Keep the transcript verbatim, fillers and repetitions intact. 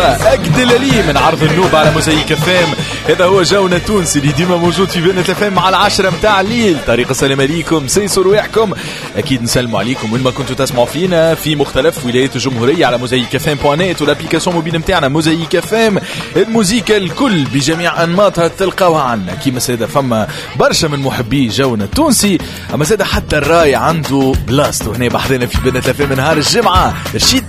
أجدلالي من عرض النوبة على موزايك فام. هذا هو جونا التونسي اللي ديما موجود في بنة فام على العشرة متاع الليل. طريقة السلام عليكم، سيسو رواحكم. أكيد نسلموا عليكم وين ما كنتوا تسمعوا فينا في مختلف ولايات الجمهورية على موزايك فام بوانيت والابليكاسيون موبيل متاعنا موزايك فام. الموزيكا الكل بجميع أنماطها تلقاوها عنا كيما سادة. فما برشا من محبي جونا التونسي، أما سادة حتى الراي عنده بلاصته هنا بحضنا في بنة فام نهار الجمعة. رشيد